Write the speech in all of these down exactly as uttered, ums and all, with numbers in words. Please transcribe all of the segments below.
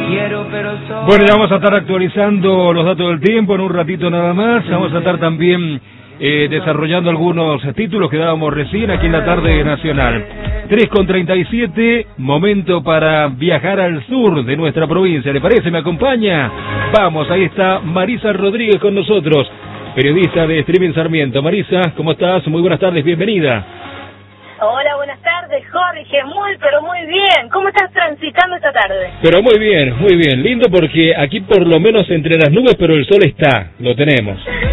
Bueno, ya vamos a estar actualizando los datos del tiempo en un ratito nada más. Vamos a estar también eh, desarrollando algunos títulos que dábamos recién aquí en la tarde nacional. tres con treinta y siete, momento para viajar al sur de nuestra provincia. ¿Le parece? ¿Me acompaña? Vamos, ahí está Marisa Rodríguez con nosotros, periodista de Streaming Sarmiento. Marisa, ¿cómo estás? Muy buenas tardes, bienvenida. Hola, buenas tardes, Jorge. Muy, pero muy bien. ¿Cómo estás transitando esta tarde? Pero muy bien, muy bien. Lindo porque aquí por lo menos entre las nubes, pero el sol está, lo tenemos.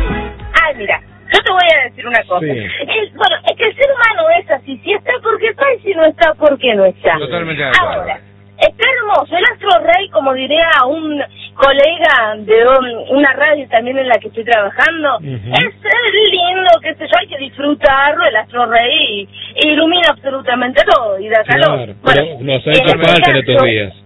Ay, mira, yo te voy a decir una cosa. Sí. El, bueno, es que el ser humano es así. Si está, porque está, y si no está, porque no está. Totalmente de acuerdo. Ahora, está hermoso. El astro rey, como diría un colega de un, una radio también en la que estoy trabajando, uh-huh. es lindo, qué sé yo, hay que disfrutarlo. El astro rey ilumina absolutamente todo y da calor. Claro, bueno, pero nos ha hecho falta en estos días.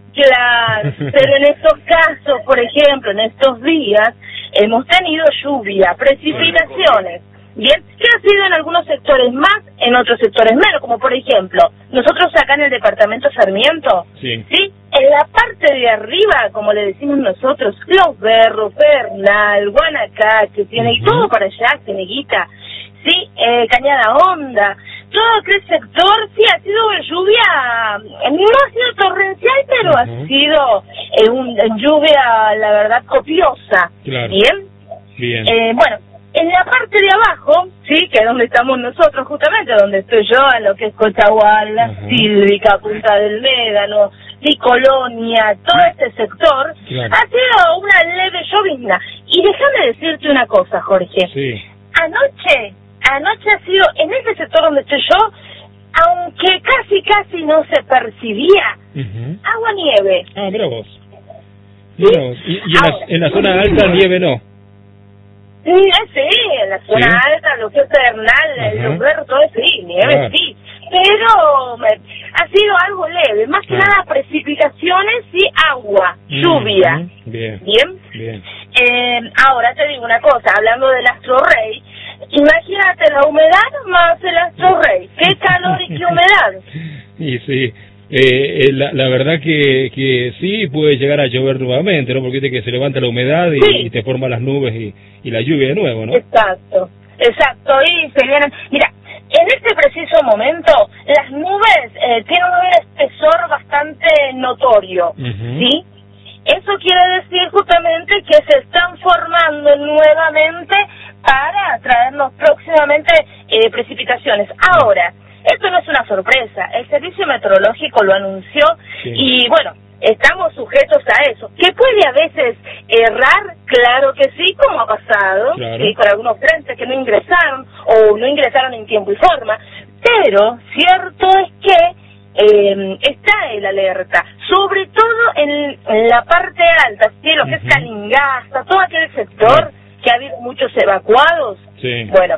Claro, pero en estos casos, por ejemplo, en estos días, hemos tenido lluvia, precipitaciones, bien, que ha sido en algunos sectores más, en otros sectores menos, como por ejemplo, nosotros acá en el departamento Sarmiento, sí, ¿sí? En la parte de arriba, como le decimos nosotros, Los Berros, Bernal, Guanacache, tiene, uh-huh. y todo para allá, Ceneguita, sí, eh, Cañada Honda, todo aquel sector, sí, ha sido lluvia, no ha sido torrencial, pero uh-huh. ha sido eh, un, lluvia, la verdad, copiosa, claro. ¿bien? Bien. Eh, bueno, en la parte de abajo, sí, que es donde estamos nosotros justamente, donde estoy yo, en lo que es Cochagual, La uh-huh. Sílvica, Punta del Médano, y Colonia, todo este sector, claro. ha sido una leve llovizna. Y déjame decirte una cosa, Jorge. Sí. Anoche, anoche ha sido, en ese sector donde estoy yo, aunque casi casi no se percibía, uh-huh. agua-nieve. Ah, mira vos. Mira vos. Y, y en, la, en la zona alta nieve no. Sí, en la zona ¿Sí? alta, lo que es Bernal, el Lumber, todo eso, sí, nieve, claro. sí. Pero me, ha sido algo leve, más que ah. nada precipitaciones y agua, mm, lluvia. Mm, bien. Bien. Bien. Eh, ahora te digo una cosa, hablando del astro rey, imagínate la humedad más el astro rey. ¿Qué calor y qué humedad? Y sí. Eh, eh, la, la verdad que, que sí puede llegar a llover nuevamente, ¿no? Porque dice que se levanta la humedad y, sí. y te forma las nubes y, y la lluvia de nuevo, ¿no? Exacto, exacto, y se vienen... Mira, en este preciso momento, las nubes eh, tienen un espesor bastante notorio, uh-huh. ¿sí? Eso quiere decir justamente que se están formando nuevamente para traernos próximamente eh, precipitaciones. Ahora, esto no es una sorpresa, el servicio meteorológico lo anunció sí. y bueno, estamos sujetos a eso. ¿Que puede a veces errar? Claro que sí, como ha pasado, claro. ¿sí? Con algunos frentes que no ingresaron o no ingresaron en tiempo y forma, pero cierto es que eh, está el alerta, sobre todo en, en la parte alta, ¿sí? Lo que uh-huh. es Calingasta, todo aquel sector uh-huh. que ha habido muchos evacuados, sí. bueno,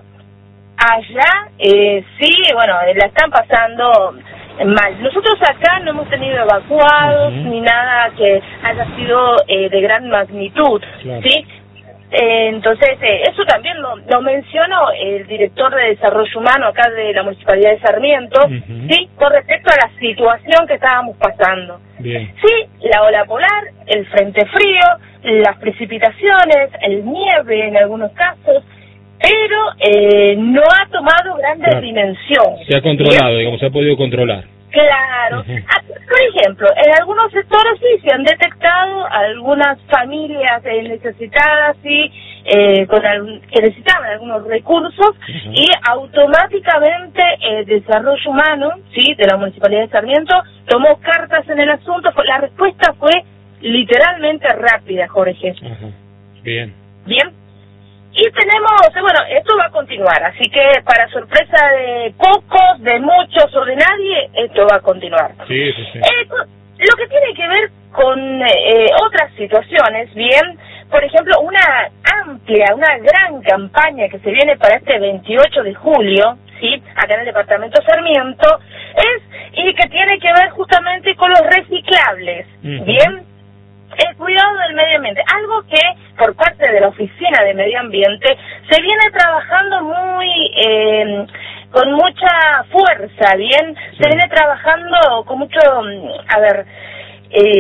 allá eh, sí, bueno, la están pasando mal. Nosotros acá no hemos tenido evacuados uh-huh. ni nada que haya sido eh, de gran magnitud, claro. ¿sí? Eh, entonces, eh, eso también lo, lo mencionó el director de Desarrollo Humano acá de la Municipalidad de Sarmiento, uh-huh. ¿sí? Con respecto a la situación que estábamos pasando. Bien. Sí, la ola polar, el frente frío, las precipitaciones, el nieve en algunos casos, pero eh, no ha tomado grandes claro. dimensiones. Se ha controlado, digamos, se ha podido controlar. Claro. Uh-huh. Por ejemplo, en algunos sectores sí se han detectado algunas familias eh, necesitadas y eh, con algún, que necesitaban algunos recursos uh-huh. y automáticamente el Desarrollo Humano, sí, de la Municipalidad de Sarmiento tomó cartas en el asunto. La respuesta fue literalmente rápida, Jorge. Uh-huh. Bien. Bien. Y tenemos, bueno, esto va a continuar, así que para sorpresa de pocos, de muchos o de nadie, esto va a continuar. Sí, sí, sí. Eh, lo que tiene que ver con eh, otras situaciones, bien, por ejemplo, una amplia, una gran campaña que se viene para este veintiocho de julio, sí, acá en el departamento Sarmiento, es, y que tiene que ver justamente con los reciclables, uh-huh. bien, el cuidado del medio ambiente, algo que por parte de la Oficina de Medio Ambiente se viene trabajando muy eh, con mucha fuerza, bien, sí. se viene trabajando con mucho, a ver, eh,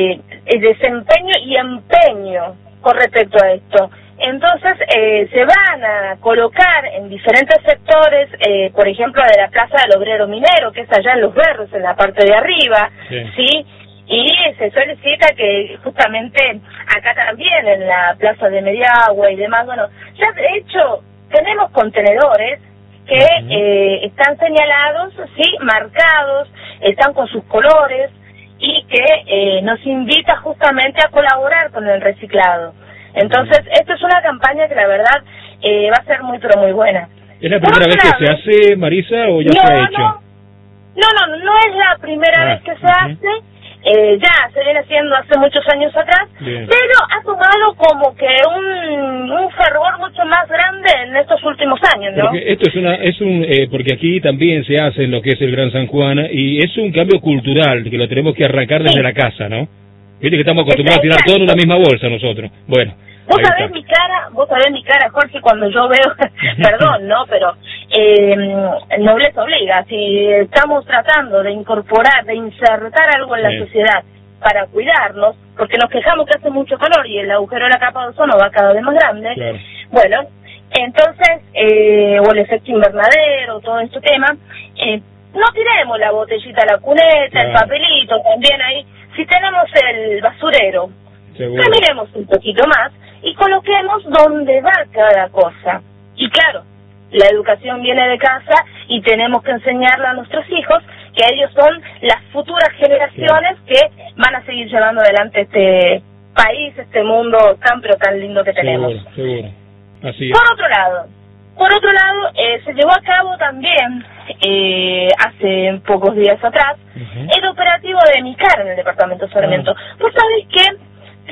eh, desempeño y empeño con respecto a esto. Entonces eh, se van a colocar en diferentes sectores, eh, por ejemplo de la Plaza del Obrero Minero, que es allá en Los Berros, en la parte de arriba, sí, ¿sí? Y se solicita que justamente acá también en la Plaza de Mediagua y demás, bueno, ya de hecho tenemos contenedores que uh-huh. eh, están señalados, sí, marcados, están con sus colores y que eh, nos invita justamente a colaborar con el reciclado. Entonces, esto es una campaña que la verdad eh, va a ser muy, pero muy buena. ¿Es la primera vez que se hace, Marisa, o ya no, se ha hecho? No, no, no, no es la primera ah, vez que se uh-huh. hace. Eh, ya se viene haciendo hace muchos años atrás, bien, pero ha tomado como que un, un fervor mucho más grande en estos últimos años, ¿no? Porque esto es una, es un, eh, porque aquí también se hace en lo que es el Gran San Juan, y es un cambio cultural que lo tenemos que arrancar desde sí. la casa, ¿no? Viste que estamos acostumbrados a tirar todo en una misma bolsa nosotros. Bueno. Vos sabés mi cara, vos sabés mi cara, Jorge, cuando yo veo, perdón, ¿no? Pero eh, nobleza obliga. Si estamos tratando de incorporar, de insertar algo en la sí. sociedad para cuidarnos, porque nos quejamos que hace mucho calor y el agujero de la capa de ozono va cada vez más grande, claro. bueno, entonces, eh, o el efecto invernadero, todo este tema, eh, no tiremos la botellita a la cuneta, claro. el papelito también ahí. Si tenemos el basurero, caminemos un poquito más y coloquemos donde va cada cosa. Y claro, la educación viene de casa y tenemos que enseñarle a nuestros hijos que ellos son las futuras generaciones sí. que van a seguir llevando adelante este país, este mundo tan pero tan lindo que tenemos. Seguro, seguro. Así es. Por otro lado, por otro lado, eh, se llevó a cabo también, eh, hace pocos días atrás, uh-huh. el operativo de MICAR en el departamento de Sarmiento. Uh-huh. ¿Vos sabés qué?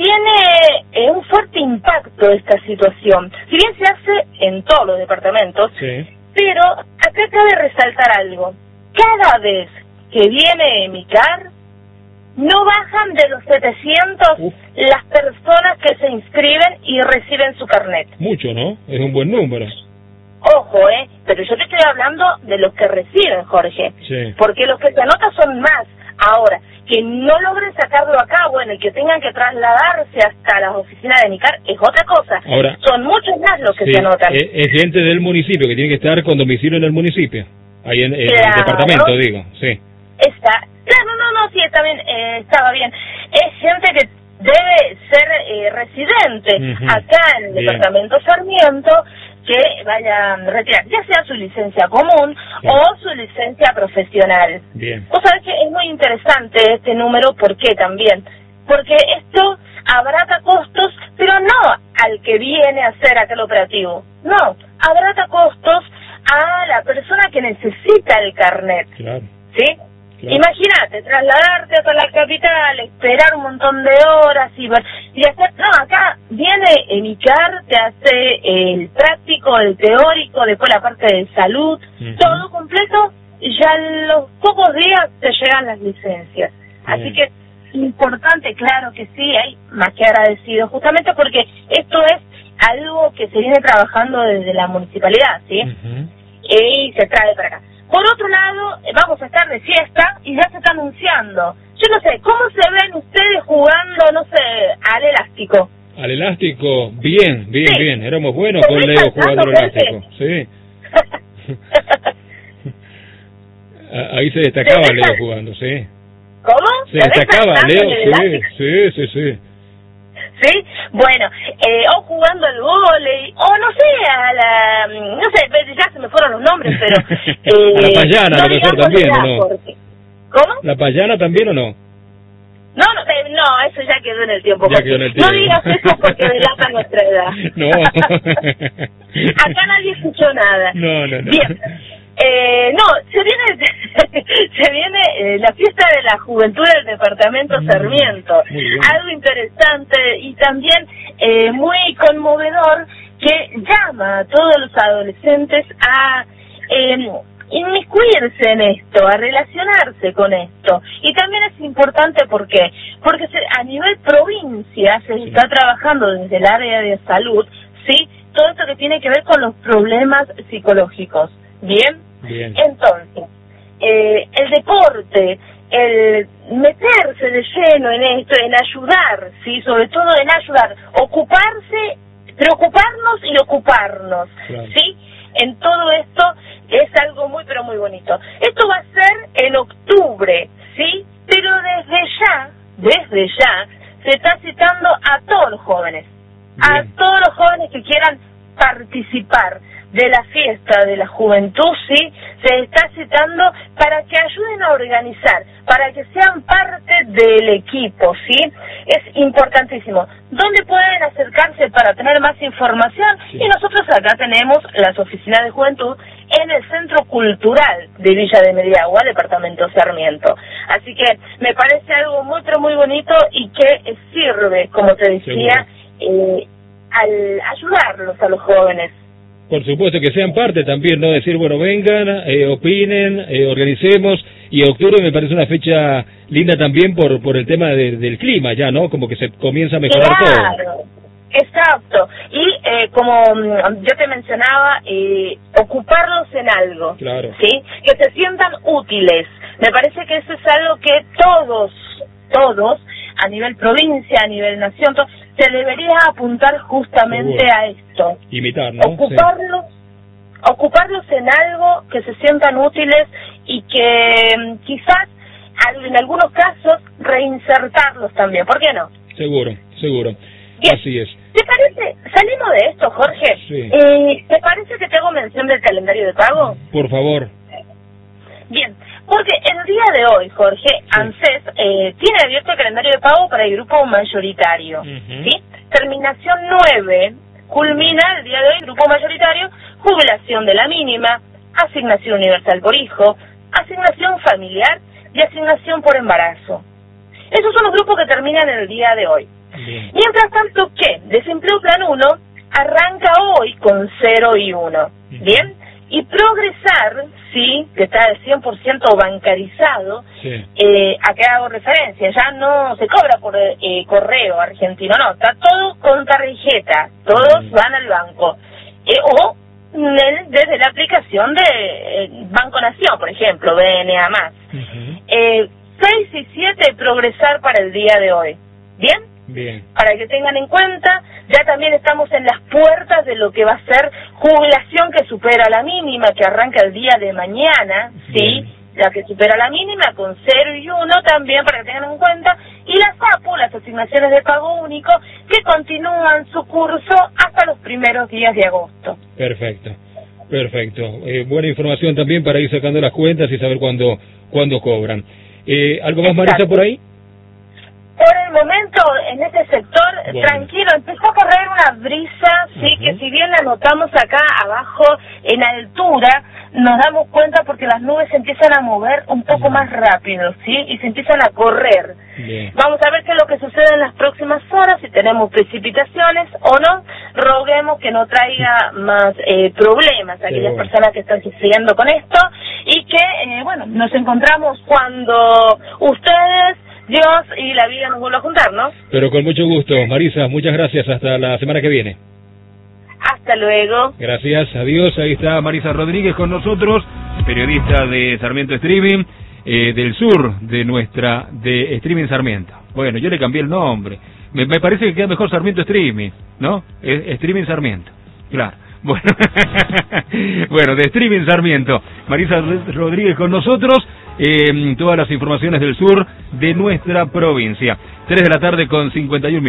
Tiene eh, un fuerte impacto esta situación. Si bien se hace en todos los departamentos, sí. pero acá cabe resaltar algo. Cada vez que viene MICAR, no bajan de los setecientos Uf. las personas que se inscriben y reciben su carnet. Mucho, ¿no? Es un buen número. Ojo, ¿eh? Pero yo te estoy hablando de los que reciben, Jorge. Sí. Porque los que se anotan son más. Ahora, que no logren sacarlo a cabo, en el que tengan que trasladarse hasta las oficinas de MICAR, es otra cosa. Ahora, son muchos más los que sí, se anotan. Es, es gente del municipio, que tiene que estar con domicilio en el municipio. Ahí en, en claro. el departamento, digo, sí. Está, claro, no, no, sí, está bien, eh, estaba bien. Es gente que debe ser eh, residente uh-huh. acá en el bien. departamento Sarmiento, que vaya a retirar, ya sea su licencia común sí. o su licencia profesional. Bien. Vos sabés que es muy interesante este número, ¿por qué también? Porque esto abarata costos, pero no al que viene a hacer aquel operativo, no, abarata costos a la persona que necesita el carnet, claro. ¿sí? Claro. Imagínate, trasladarte hasta la capital, esperar un montón de horas y, y hacer... No, acá viene MICAR, te hace el práctico, el teórico, después la parte de salud, uh-huh. todo completo, y ya en los pocos días te llegan las licencias. Uh-huh. Así que, importante, claro que sí, hay más que agradecido, justamente porque esto es algo que se viene trabajando desde la municipalidad, ¿sí? Uh-huh. Y se trae para acá. Por otro lado, vamos a estar de fiesta y ya se está anunciando. Yo no sé, ¿cómo se ven ustedes jugando, no sé, al elástico? Al elástico, bien, bien, sí. bien. Éramos buenos con Leo jugando al elástico. Sí. Ahí se destacaba Leo jugando, sí. ¿Cómo? Se destacaba Leo, sí, sí, sí, sí. ¿Sí? Bueno, eh, o jugando al vóley, o no sé, a la... No sé, ya se me fueron los nombres, pero... Eh, a la payana, no, a lo mejor también, ¿o no? Porque, ¿cómo? ¿La payana también o no? No, no, eh, no, eso ya quedó en el tiempo. Ya quedó en el tiempo. No digas eso porque delata nuestra edad. No. Acá nadie escuchó nada. No, no, no. Bien. Eh, no, se viene se viene eh, la fiesta de la juventud del departamento Sarmiento, algo interesante y también eh, muy conmovedor, que llama a todos los adolescentes a eh, inmiscuirse en esto, a relacionarse con esto. Y también es importante, ¿por qué? Porque se, a nivel provincia se está trabajando desde el área de salud, ¿sí? Todo esto que tiene que ver con los problemas psicológicos. ¿Bien? Bien. Entonces, eh, el deporte, el meterse de lleno en esto, en ayudar, sí, sobre todo en ayudar, ocuparse, preocuparnos y ocuparnos, claro. sí, en todo esto es algo muy pero muy bonito. Esto va a ser en octubre, sí, pero desde ya, desde ya, se está citando a todos los jóvenes, Bien. a todos los jóvenes que quieran participar de la fiesta de la juventud, sí, se está citando para que ayuden a organizar, para que sean parte del equipo, sí, es importantísimo. ¿Dónde pueden acercarse para tener más información? Sí. Y nosotros acá tenemos las oficinas de juventud en el Centro Cultural de Villa de Mediagua, Departamento Sarmiento. Así que me parece algo muy pero muy bonito y que sirve, como te decía, eh, al ayudarlos a los jóvenes. Por supuesto, que sean parte también, ¿no? Decir, bueno, vengan, eh, opinen, eh, organicemos, y octubre me parece una fecha linda también por por el tema de, del clima ya, ¿no? Como que se comienza a mejorar claro, todo. Exacto, y eh, como yo te mencionaba, eh, ocuparlos en algo, claro. ¿sí? Que se sientan útiles. Me parece que eso es algo que todos, todos, a nivel provincia, a nivel nación, todo, se debería apuntar justamente Seguro. a esto. Imitar, ¿no? Ocuparlos, sí. ocuparlos en algo que se sientan útiles y que quizás, en algunos casos, reinsertarlos también. ¿Por qué no? Seguro, seguro. Bien. Así es. ¿Te parece? Salimos de esto, Jorge. Sí. Eh, ¿Te parece que te hago mención del calendario de pago? Por favor. Bien, porque el día de hoy, Jorge, sí. ANSES eh, tiene abierto el calendario de pago para el grupo mayoritario, uh-huh. ¿sí? Terminación nueve, culmina el día de hoy el grupo mayoritario, jubilación de la mínima, asignación universal por hijo, asignación familiar y asignación por embarazo. Esos son los grupos que terminan el día de hoy. Bien. Mientras tanto, ¿qué? Desempleo plan uno arranca hoy con cero y uno, uh-huh. ¿bien? Y Progresar, sí, que está al cien por ciento bancarizado, sí. eh, ¿a qué hago referencia? Ya no se cobra por eh, correo argentino, no, está todo con tarjeta, todos mm. van al banco. Eh, o desde la aplicación de eh, Banco Nación, por ejemplo, B N A más. Uh-huh. eh, seis y siete Progresar para el día de hoy. ¿Bien? Bien. Para que tengan en cuenta, ya también estamos en las puertas de lo que va a ser jubilación que supera la mínima, que arranca el día de mañana, ¿sí? Bien. La que supera la mínima con cero y uno también, para que tengan en cuenta, y las A P U, las asignaciones de pago único, que continúan su curso hasta los primeros días de agosto. Perfecto, perfecto. Eh, buena información también para ir sacando las cuentas y saber cuándo, cuándo cobran. Eh, ¿Algo más, Marisa, por ahí? Por el momento, en este sector, bueno. tranquilo, empezó a correr una brisa, sí, uh-huh. que si bien la notamos acá abajo, en altura, nos damos cuenta porque las nubes se empiezan a mover un poco uh-huh. más rápido, sí, y se empiezan a correr. Bien. Vamos a ver qué es lo que sucede en las próximas horas, si tenemos precipitaciones o no. Roguemos que no traiga más eh, problemas a aquellas bueno. personas que están siguiendo con esto, y que, eh, bueno, nos encontramos cuando ustedes, Dios y la vida nos vuelve a juntar, ¿no? Pero con mucho gusto. Marisa, muchas gracias. Hasta la semana que viene. Hasta luego. Gracias, adiós. Ahí está Marisa Rodríguez con nosotros, periodista de Sarmiento Streaming, eh, del sur de nuestra, de Streaming Sarmiento. Bueno, yo le cambié el nombre. Me, me parece que queda mejor Sarmiento Streaming, ¿no? Es, Streaming Sarmiento. Claro. Bueno, bueno, de Streaming Sarmiento. Marisa Rodríguez con nosotros. Eh, todas las informaciones del sur de nuestra provincia. tres de la tarde con cincuenta y un minutos.